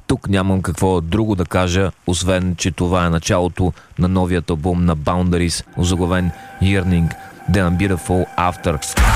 Тук нямам какво друго да кажа, освен, че това е началото на новият албум на Boundaries, озаглавен Yearning, Then I'm Beautiful After.